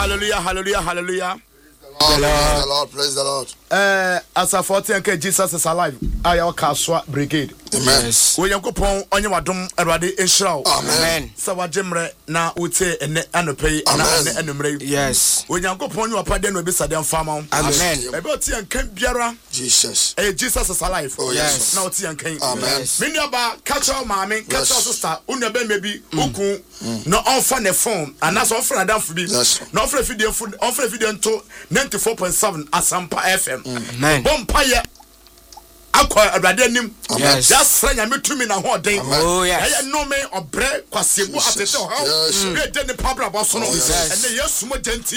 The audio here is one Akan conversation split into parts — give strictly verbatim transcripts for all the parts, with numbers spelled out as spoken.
hallelujah, hallelujah, hallelujah. Praise the Lord, praise the Lord. Uh, as a fourteen, Jesus is alive. I am Kaswa Brigade. Amen. We are going on your wadum erade enshraw. Amen. Sawa jemre na ute ene anope na ene enumre. Yes. We are going on your pade no be sadem farmer. Amen. Ebe oti ankan biara. Jesus. Eh, Jesus is alive. Oh yes. Na oti ankan. Amen. Many aba catch our mommy, catch our sister. Unu be maybe uku no offer the phone and that's offer adam for be. No offer video food, offer video to ninety-four point seven Asampa F M. Amen. Bompire akwa awrade nim. Yes. Just friend ya metumi na ho den. Oh yes. Ya no me obre kwasegu atete ho. We dey ne pabra boso no. And the yesu mo genti.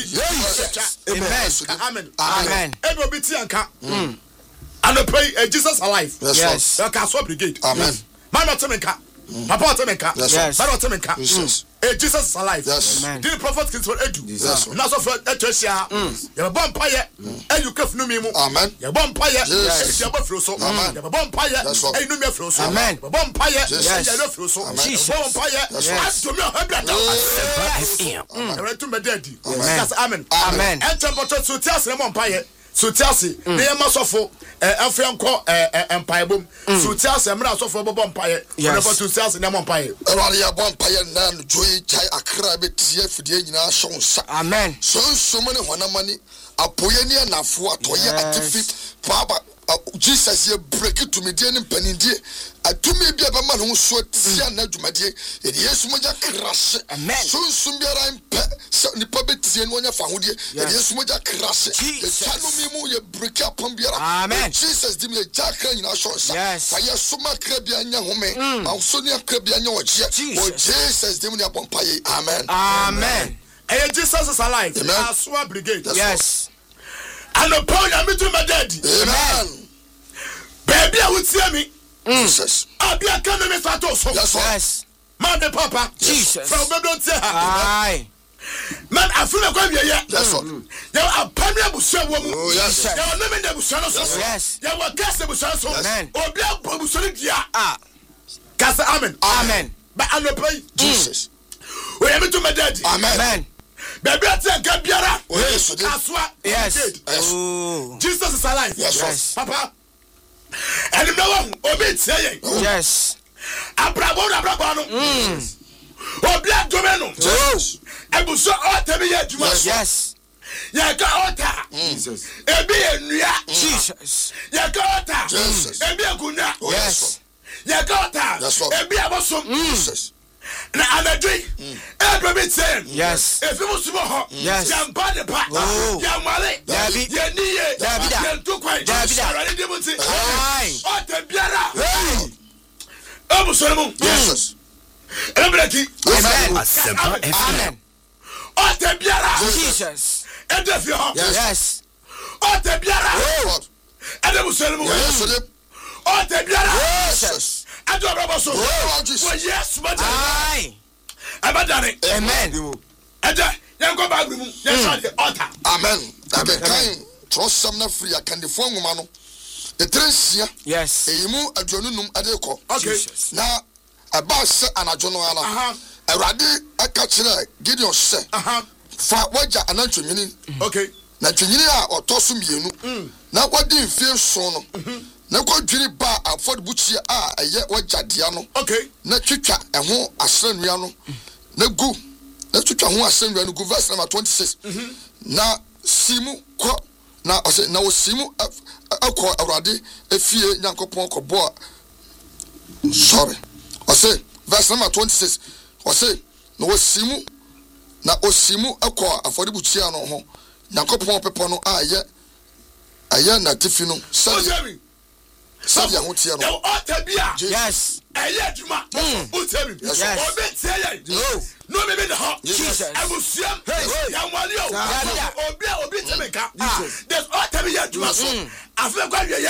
Amen. Amen. Amen. Ebe obi ti anka. And pray Jesus alive. Yes. The Kaswa Brigade. Amen. Mama Temenka. Papa Temenka. Yes. Mama Temenka. Jesus. Eh, Jesus is alive. Yes. Amen. Did the prophet kids for Edu? Yes. Now so for Etiosia. You have a vampire. And you can't know me. Amen. You have a vampire. Yes. You have a froso. Amen. You have a vampire. That's all. And you know me a froso. Amen. A vampire. Yes. And you know froso. Jesus. A vampire. That's Yes. To me, I have that. I'm ready to be dead. Yes. Amen. Amen. And temperature to tell us the vampire. So tiasi ne ma sofo eh afenko eh empire bom so tiasi mra sofo bobo empire no for to tiasi ne mo empire Ewari ya bon empire na no joy chai akra betie fidie nyina shonsa. Amen. So so mane honamani apoye ni anafo atoye atifi baba Jesus ye break it to me die ni panindie atumi bia ba ma no so tia na adwumadie e Yesu moja crash. Amen. So so biara mpe ni pa betie no nya fa hodie e Yesu moja crash. E chanu mi mu ye break up biara. Amen. Jesus dim le jaka nyina shonsa. Yes. Fa ye soma kra bia nya home ma so ni akra bia nya oje. Oh Jesus dim ni abompaye. Amen. Amen. Eh Jesus is alive. Kaswa Brigade. Yes. And the power ya me to my daddy. Amen. Baby I would see me. Jesus. Abia kan me fato so. Yes. Yes. Man the papa. Jesus. From baby don't say her. Aye. Man I feel like we here. Yes. Ya apamia buso wo mu. Oh yes. Ya no me the buso no so. Yes. Ya wa gas the buso so. Amen. Obi a buso ni dia. Ah. Kasa amen. Amen. But I no pray. Jesus. We am to my daddy. Amen. Amen. Baby I tell God biara. Oh yes. Kaswa. Yes. Yes. Oh. Jesus is alive. Yes. Yes. Papa. And no one obi tie. Yes. Abrabo abrabo no. Obi adomeno. Jesus. Ebuso otemi ye adwuma. Yes. Ye ka ota. Jesus. Ebi enua. Jesus. Ye ka ota. Jesus. Ebi aguna. Yes. Ye ka ota. Yes, Lord. Ebi abosom. Jesus. Na anadwi. Ebi be ten. Yes. Efi musumo ho. Yes. Ya mpa de pa. Oh. Ya male. David. Ye niye. David. Ye ntukwan. David. Arade de munti. Aye. Ota biara. Hey. Ebuso mo. Jesus. Ebreki. Amen. Amen. Amen. Ota biara. Jesus. Edefi ho. Yes. Ota biara. God. Edebuso mo. Yes. Ota biara. Jesus. Ado brabo so. Oh Jesus. Oh yes, but Aye. abadare. Amen. Ede, yango bagru mu. Yes, the altar. Amen. Amen. Kind trust some na free akandefo nwoma no. Etrensia. Yes. Eyimu adwonunum adekọ. Okay. Na aba se anajo no ala. Aha. Awurade aka kire Gideon se. Aha. Fa waja anantwemini. Okay. Na twemini a otoso mienu. Na wadi mfie so no. Na kwadwiri ba afod buchi a eye wajadia no. Okay. Na twitwa eho asanua no. Na gu. Na twitwa ho asanua no gu verse number twenty-six. Na simu ko na ose na osimu akọ Awurade efie Nyankopon ko bo. Sorry. Ose verse number twenty-six. Ose na osimu na osimu akọ afod buchi no ho. Nyankopon pepo no a ye aye na tifi no. Sorry. Sabia ho tie no. The altar bia. Yes. Eye adwuma. Utemi. Yes. Obe tie ye. No me be the ho. Jesus. Abusiam. Ya nwale o. David. Obi obi temeka. There's altar bia adwuma so. Afa kwa